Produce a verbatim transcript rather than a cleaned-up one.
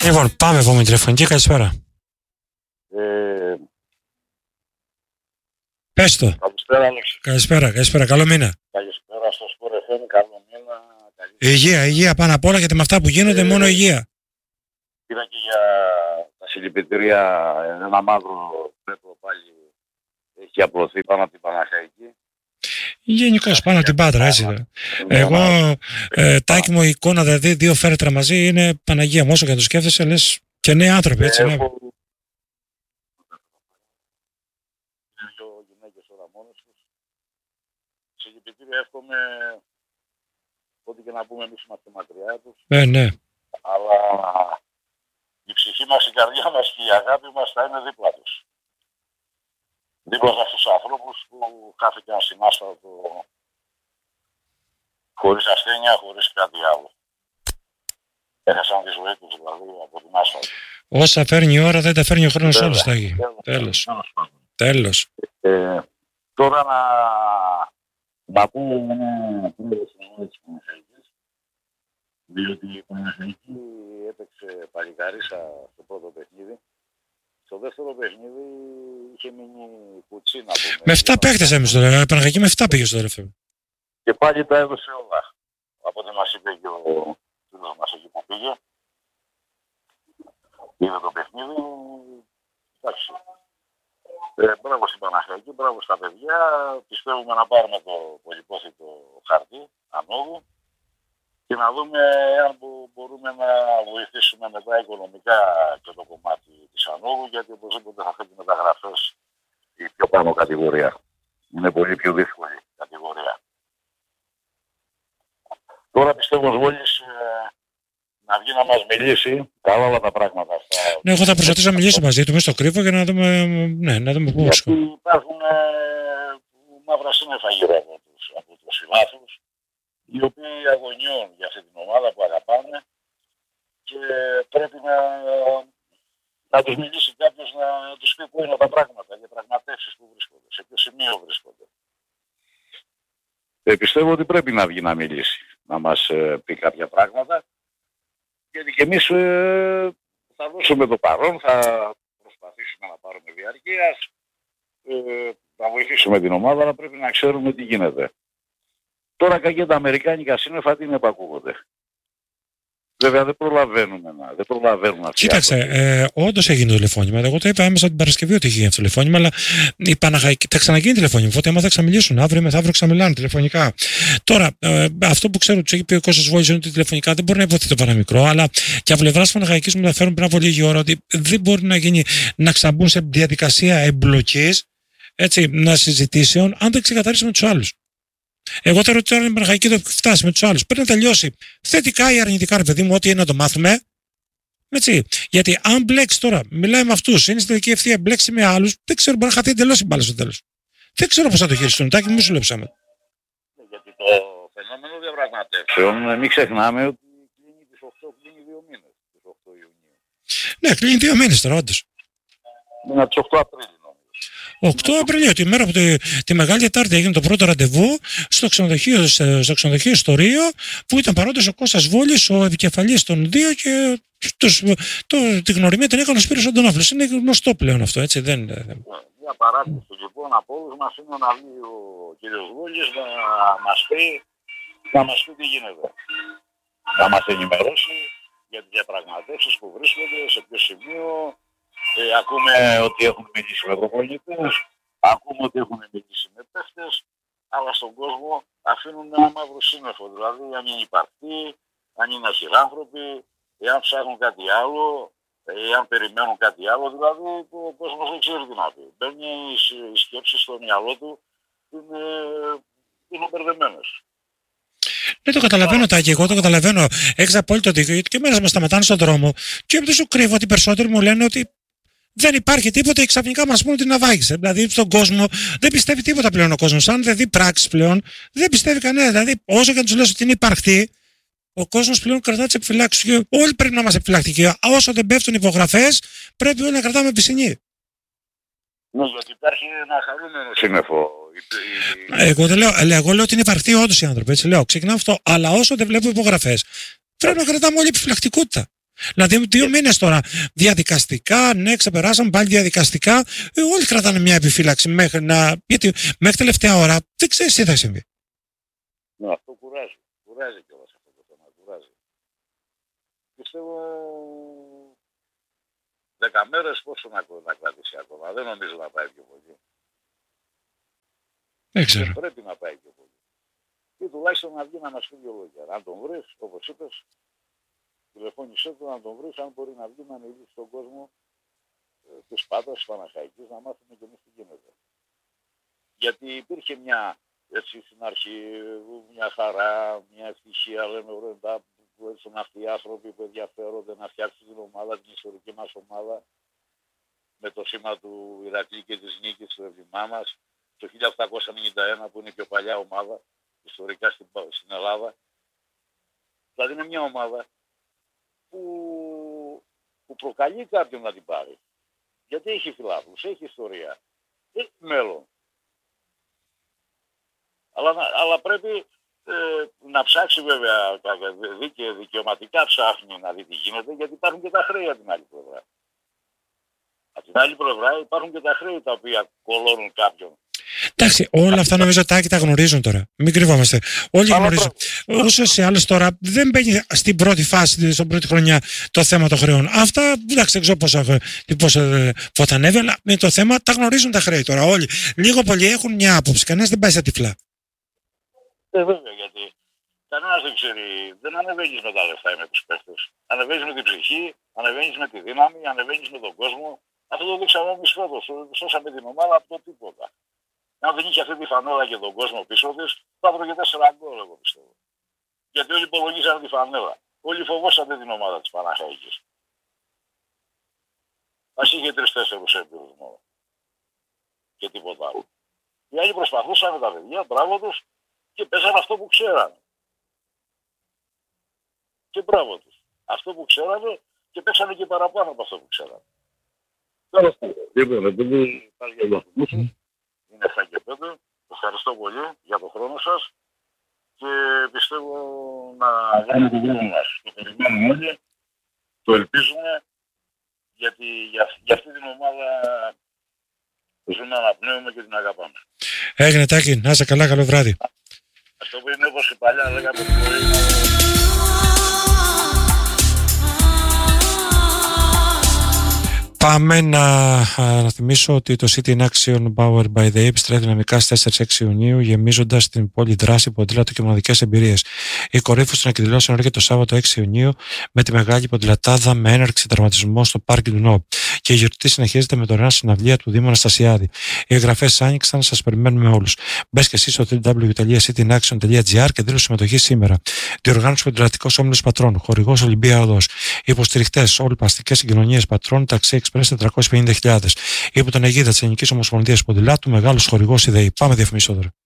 Λοιπόν, πάμε επόμενη τηλεφωνική. Καλησπέρα. Ε, Πες το. καλησπέρα, Αλέξη. Καλησπέρα, καλησπέρα. Καλό μήνα. Καλησπέρα στο Sport εφ εμ. Καλό μήνα. Καλή... Υγεία, υγεία πάνω απ' όλα, γιατί με αυτά που γίνονται Ε, μόνο υγεία. Πήρα και για τα συλληπιτήρια. Ένα μαύρο πέτρο πάλι έχει απλωθεί πάνω από την Παναχαϊκή. Γενικώς πάνω από την Πάτρα, έτσι. Εγώ, ε, Τάκη μου, η εικόνα δηλαδή δύο φέρετρα μαζί είναι Παναγία μου. Όσο και το σκέφτεσαι, λες και νέοι άνθρωποι, έτσι. Ναι. Έχω δύο γυναίκες τώρα μόνες τους. Συλληπιτήρια εύχομαι ό,τι και να πούμε εμείς είμαστε μακριά τους. Ε, ναι. Αλλά η ψυχή μας, η καρδιά μας και η αγάπη μας θα είναι δίπλα τους. Δίπλα σε αυτούς τους ανθρώπους που χάθηκαν στην άσφαλτο χωρίς ασθένεια, χωρίς κάτι άλλο. Έχασαν τη ζωή τους δηλαδή από την άσφαλτο. Όσα φέρνει η ώρα δεν τα φέρνει ο χρόνος Βέβαια. όλος, Τάκη. Τέλος. Τέλος. Τέλος. Ε, τώρα να, να πούμε ένα πρώτο συνολό της Παναχαϊκής, διότι η Παναχαϊκή έπαιξε παλικαρίσα στο πρώτο παιχνίδι. Στο δεύτερο παιχνίδι είχε μείνει κουτσί να πούμε. Με εφτά παίχτες εμείς τώρα. Η Παναγιακή με εφτά πήγε στο ρεφέ. Και πάλι τα έδωσε όλα. Από ό,τι μας είπε και ο φίλος μας εκεί που πήγε. Είδε το παιχνίδι. Εντάξει. Ε, μπράβο στην Παναχαϊκή, μπράβο στα παιδιά. Πιστεύουμε να πάρουμε το πολυπόθητο χαρτί ανώδου και να δούμε αν μπορούμε να βοηθήσουμε μετά οικονομικά και το κομμάτι της ανώδου, γιατί οπωσδήποτε θα θέλει μεταγραφές η πιο πάνω κατηγορία. Είναι πολύ πιο δύσκολη κατηγορία. Τώρα πιστεύω ο Βόλης ε, να βγει να μας μιλήσει. Καλά όλα τα πράγματα αυτά. Ναι, εγώ θα προσπαθήσω να μιλήσω μαζί του μέσα στο κρύβο για να δούμε, ναι, να δούμε πώς. Γιατί υπάρχουν ε, μαύρα σύννεφα γύρω από τους, από τους φιλάθλους, οι οποίοι αγωνιούν για αυτή την ομάδα που αγαπάνε και πρέπει να, να τους μιλήσει κάποιος να τους πει πού είναι τα πράγματα, για πραγματεύσεις που βρίσκονται, σε ποιο σημείο βρίσκονται. Ε, πιστεύω ότι πρέπει να βγει να μιλήσει, να μας ε, πει κάποια πράγματα, γιατί και εμείς ε, θα δώσουμε το παρόν, θα προσπαθήσουμε να πάρουμε διαρκείας, ε, να βοηθήσουμε την ομάδα, αλλά πρέπει να ξέρουμε τι γίνεται. Τώρα κακιά τα αμερικάνικα σύννεφα τι είναι που ακούγονται. Βέβαια δεν προλαβαίνουμε να, δεν προλαβαίνουμε αυτοί. Κοίταξε, ε, όντως έγινε το τηλεφώνημα. Εγώ το είπα άμεσα την Παρασκευή ότι είχε γίνει αυτό το τηλεφώνημα, αλλά η Παναχαϊκή θα ξαναγίνει τηλεφώνημα. Οπότε άμα θα ξαμιλήσουν αύριο μεθαύριο ξαμιλάνε τηλεφωνικά. Τώρα, ε, αυτό που ξέρω, του έχει πει ο Κώστας Βόλης είναι ότι τηλεφωνικά δεν μπορεί να υποθεί το παραμικρό, αλλά και από πλευράς Παναχαϊκής μου μεταφέρουν πριν από λίγη ώρα ότι δεν μπορεί να γίνει να ξαμπούν σε διαδικασία εμπλοκής, έτσι, να συζητήσεων, αν δεν ξεκαθαρίσουμε τους άλλους. Εγώ θέλω τώρα να η Παναχαϊκή το φτάσει με τους άλλους. Πρέπει να τελειώσει θετικά ή αρνητικά, ρε παιδί μου, ό,τι είναι να το μάθουμε. Έτσι. Γιατί αν μπλέξει τώρα, μιλάει με αυτούς, είναι στη τελική ευθεία, μπλέξει με άλλους, δεν ξέρω, μπορεί να χαθεί εντελώς η μπάλα στο τέλος. Δεν ξέρω πώς θα το χειριστούν. Τάκη, μη σου λείψαμε. Γιατί το φαινόμενο διαπραγματεύσεων, μην ξεχνάμε ότι κλείνει τις οκτώ, κλείνει δύο μήνες, τις οκτώ Ιουνίου. Ναι, κλείνει δύο μήνες τώρα, όντως. Είναι από τις οκτώ Απρίλη. οκτώ Απριλίου, τη μέρα που τη, τη Μεγάλη Τετάρτη έγινε το πρώτο ραντεβού στο ξενοδοχείο, στο ξενοδοχείο στο Ρίο, που ήταν παρόντες ο Κώστας Βόλης, ο επικεφαλής των δύο και τους, το, τη γνωριμία την έκανε ο Σπύρος Αντωνόφλος. Είναι γνωστό πλέον αυτό, έτσι, δεν είναι. Μια παράδειξη λοιπόν από όλους μας είναι να βγει ο κύριος Βόλης να μας πει, να μας πει τι γίνεται. Να μας ενημερώσει για τις διαπραγματεύσεις που βρίσκονται, σε ποιο σημείο. Ε, ακούμε ότι έχουν μιλήσει με προπονητές, ακούμε ότι έχουν μιλήσει με παίχτες, αλλά στον κόσμο αφήνουν ένα μαύρο σύννεφο. Δηλαδή αν είναι υπαρκτοί, αν είναι αχυράνθρωποι, εάν ψάχνουν κάτι άλλο, εάν περιμένουν κάτι άλλο, δηλαδή ο κόσμος δεν ξέρει τι να πει. Μπαίνει η σκέψη στο μυαλό του, είναι, είναι μπερδεμένες. Δεν το καταλαβαίνω, Τάκη, εγώ το καταλαβαίνω. Έχεις απόλυτο δίκιο, γιατί και μέρες με σταματάνε στον δρόμο και δεν σου κρύβω ότι οι περισσότεροι μου λένε ότι δεν υπάρχει τίποτα και ξαφνικά μας πούνε ότι να βάγισε. Δηλαδή στον κόσμο δεν πιστεύει τίποτα πλέον ο κόσμος. Αν δεν δει πράξεις πλέον, δεν πιστεύει κανένα. Δηλαδή, όσο και να τους λες ότι είναι υπαρκτή, ο κόσμος πλέον κρατά τις επιφυλάξεις. Και όλοι πρέπει να είμαστε επιφυλακτικοί. Όσο δεν πέφτουν υπογραφές, πρέπει όλοι να κρατάμε πισινή. Ναι, γιατί υπάρχει ένα χαρούμενο σύννεφο. Εγώ δεν λέω, εγώ λέω ότι είναι υπαρκτή όντως οι άνθρωποι. Έτσι λέω, ξεκινάω αυτό. Αλλά όσο δεν βλέπω υπογραφές, πρέπει να κρατάμε όλη επιφυλακτικότητα. Δηλαδή, δύο μήνες τώρα διαδικαστικά, ναι, ξεπεράσαμε πάλι διαδικαστικά. Ε, όλοι κρατάνε μια επιφύλαξη μέχρι να. Γιατί μέχρι τελευταία ώρα δεν ξέρει τι θα συμβεί. Ναι, αυτό κουράζει. Κουράζει κιόλας αυτό το θέμα. Κουράζει. Πιστεύω δέκα μέρες πόσο να, να κρατήσει ακόμα. Δεν νομίζω να πάει πιο πολύ. Δεν ξέρω. Δεν πρέπει να πάει πιο πολύ. Ή τουλάχιστον να βγει να μας πει δύο λόγια. Αν τον βρεις, όπως είπες, τηλεφώνησέ του να τον βρεις, αν μπορεί να βγει να μιλήσει στον κόσμο ε, της Πάτρας, της Παναχαϊκής, να μάθουμε και εμείς τι γίνεται. Γιατί υπήρχε μια, έτσι στην αρχή, μια χαρά, μια ευτυχία, λέμε βρε, που έτσι είναι αυτοί οι άνθρωποι που ενδιαφέρονται να φτιάξουν την ομάδα, την ιστορική μας ομάδα, με το σήμα του Ηρακλή και της νίκης του εβδομά μας, το χίλια οκτακόσια ενενήντα ένα που είναι πιο παλιά ομάδα, ιστορικά στην, στην Ελλάδα. Δηλαδή είναι μια ομάδα που, που προκαλεί κάποιον να την πάρει. Γιατί έχει φιλάθλους, έχει ιστορία, έχει μέλλον. Αλλά, αλλά πρέπει ε, να ψάξει βέβαια, δικαι, δικαιωματικά ψάχνει να δει τι γίνεται, γιατί υπάρχουν και τα χρέη από την άλλη πλευρά. Από την άλλη πλευρά υπάρχουν και τα χρέη τα οποία κολώνουν κάποιον. Εντάξει, όλα αυτά νομίζω ότι τα γνωρίζουν τώρα. Μην κρυβόμαστε. Όλοι αλλά γνωρίζουν. Όσο σε άλλες τώρα δεν μπαίνει στην πρώτη φάση, στην πρώτη χρονιά το θέμα των χρεών. Αυτά εντάξει, δεν ξέρω πώς φωτανεύει, αλλά με το θέμα τα γνωρίζουν τα χρέη τώρα. Όλοι λίγο πολύ έχουν μια άποψη. Κανένας δεν πάει στα τυφλά. Ε, βέβαια, γιατί κανένας δεν ξέρει, δεν ανεβαίνεις με τα λεφτά ή με τους παίχτες. Ανεβαίνεις με την ψυχή, ανεβαίνεις με τη δύναμη, ανεβαίνεις με τον κόσμο. Αυτό το δείξαμε εμείς φέτος. Σώσαμε την ομάδα από το τίποτα. Αν δεν είχε αυτή τη φανέλα και τον κόσμο πίσω της, θα έβγαινε τέσσερα γκολ, εγώ πιστεύω. Γιατί όλοι υπολογίζανε τη φανέλα. Όλοι φοβόσατε την ομάδα της Παναχαϊκής. Ας είχε τρεις-τέσσερους έμπειρους μόνο. Και τίποτα άλλο. Οι άλλοι προσπαθούσαν τα παιδιά, μπράβο τους, και παίζανε αυτό που ξέρανε. Και μπράβο τους. Αυτό που ξέρανε και παίξανε και παραπάνω από αυτό που ξέρανε. Τέλος πάντων. Είναι εφτά και πέντε. Ευχαριστώ πολύ για τον χρόνο σας και πιστεύω να βγάλουμε το δρόμο μας. Το περιμένουμε όλοι, το ελπίζουμε, γιατί για, για αυτή την ομάδα ζούμε, αναπνέουμε και την αγαπάμε. Έγινε Τάκη, να είσαι καλά, καλό βράδυ. Αυτό που είναι όπως η παλιά λέγαμε το πρωί. Πάμε να, να θυμίσω ότι το City in Action Powered by the επιστρέφει δυναμικά στις τέσσερις έξι Ιουνίου, γεμίζοντας την πόλη δράση, ποδήλατο και μοναδικές εμπειρίες. Η κορύφωση των εκδηλώσεων έρχεται το Σάββατο έξι Ιουνίου με τη μεγάλη ποδηλατάδα με έναρξη τερματισμό στο πάρκι του Νόπ. Και η γιορτή συνεχίζεται με δωρεάν συναυλία του Δήμου Αναστασιάδη. Οι εγγραφές άνοιξαν, σας περιμένουμε όλους. Μπες και εσύ στο double-u double-u double-u τελεία city in action τελεία gr και δήλωσε συμμετοχή σήμερα. Διοργάνωση Ποδηλατικός Όμιλος Πατρών, χορηγός Ολυμπία Οδός. Υποστηριχτές όλοι πλαστικές συγκοινωνίες Πατρών, ταξί Express τετρακόσιες πενήντα χιλιάδες. Υπό τον αιγίδα της Ελληνικής Ομοσπονδίας Ποδηλάτου, μεγάλος χορηγός ιδεή. Πάμε διαφημίσεις τώρα.